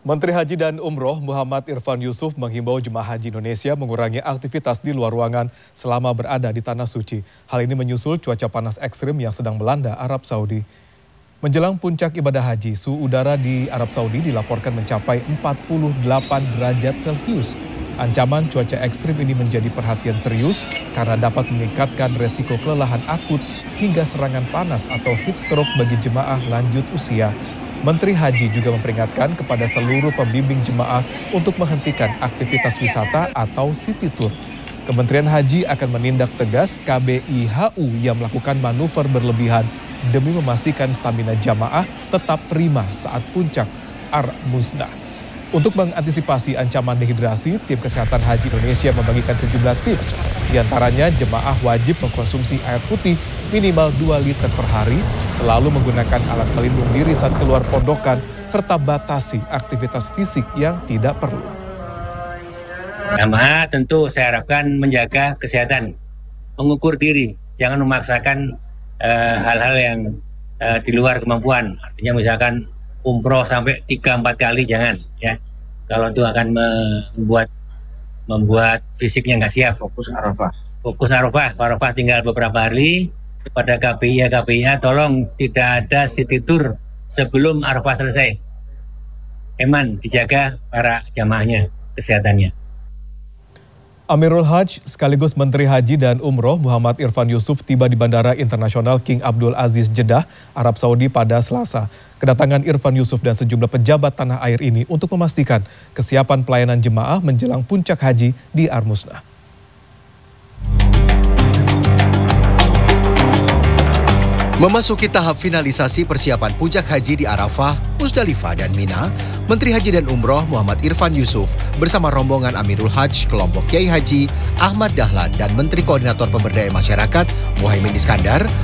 Menteri Haji dan Umroh Muhammad Irfan Yusuf menghimbau jemaah haji Indonesia mengurangi aktivitas di luar ruangan selama berada di Tanah Suci. Hal ini menyusul cuaca panas ekstrim yang sedang melanda Arab Saudi. Menjelang puncak ibadah haji, suhu udara di Arab Saudi dilaporkan mencapai 48 derajat Celcius. Ancaman cuaca ekstrim ini menjadi perhatian serius karena dapat meningkatkan resiko kelelahan akut hingga serangan panas atau heat stroke bagi jemaah lanjut usia. Menteri Haji juga memperingatkan kepada seluruh pembimbing jemaah untuk menghentikan aktivitas wisata atau city tour. Kementerian Haji akan menindak tegas KBIHU yang melakukan manuver berlebihan demi memastikan stamina jamaah tetap prima saat puncak Ar-Musnah. Untuk mengantisipasi ancaman dehidrasi, tim kesehatan haji Indonesia membagikan sejumlah tips. Di antaranya jemaah wajib mengkonsumsi air putih minimal 2 liter per hari, selalu menggunakan alat pelindung diri saat keluar pondokan, serta batasi aktivitas fisik yang tidak perlu. Jamaah tentu saya harapkan menjaga kesehatan, mengukur diri, jangan memaksakan hal-hal yang di luar kemampuan. Artinya misalkan umroh sampai 3-4 kali jangan ya. Kalau itu akan membuat fisiknya nggak siap. Fokus Arafah tinggal beberapa hari. Kepada KPIA tolong tidak ada city tour sebelum Arafah selesai. Eman dijaga para jamaahnya kesehatannya. Amirul Hajj sekaligus Menteri Haji dan Umroh Muhammad Irfan Yusuf tiba di Bandara Internasional King Abdul Aziz Jeddah, Arab Saudi pada Selasa. Kedatangan Irfan Yusuf dan sejumlah pejabat tanah air ini untuk memastikan kesiapan pelayanan jemaah menjelang puncak haji di Ar-Musnah. Memasuki tahap finalisasi persiapan puncak haji di Arafah, Musdalifah, dan Mina, Menteri Haji dan Umroh Muhammad Irfan Yusuf bersama rombongan Amirul Hajj kelompok Kiai Haji Ahmad Dahlan dan Menteri Koordinator Pemberdayaan Masyarakat Muhaimin Iskandar